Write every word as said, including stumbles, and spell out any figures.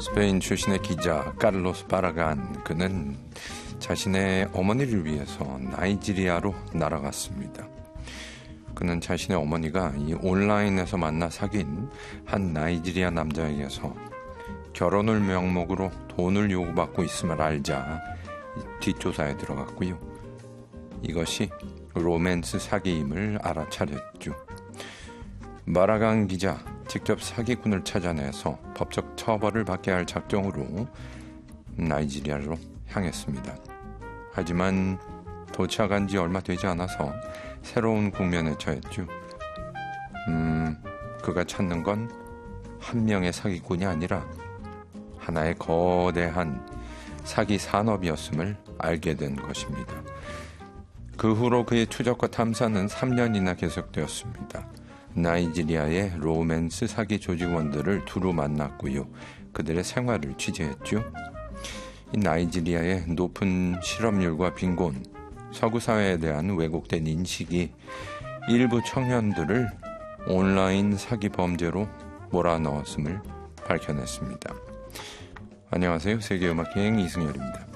스페인 출신의 기자 카를로스 바라간, 그는 자신의 어머니를 위해서 나이지리아로 날아갔습니다. 그는 자신의 어머니가 이 온라인에서 만나 사귄 한 나이지리아 남자에게서 결혼을 명목으로 돈을 요구받고 있음을 알자 뒷조사에 들어갔고요. 이것이 로맨스 사기임을 알아차렸죠. 바라간 기자, 직접 사기꾼을 찾아내서 법적 처벌을 받게 할 작정으로 나이지리아로 향했습니다. 하지만 도착한 지 얼마 되지 않아서 새로운 국면에 처했죠. 음, 그가 찾는 건 한 명의 사기꾼이 아니라 하나의 거대한 사기 산업이었음을 알게 된 것입니다. 그 후로 그의 추적과 탐사는 삼 년이나 계속되었습니다. 나이지리아의 로맨스 사기 조직원들을 두루 만났고요. 그들의 생활을 취재했죠. 이 나이지리아의 높은 실업률과 빈곤, 서구 사회에 대한 왜곡된 인식이 일부 청년들을 온라인 사기 범죄로 몰아넣었음을 밝혀냈습니다. 안녕하세요. 세계음악여행 이승열입니다.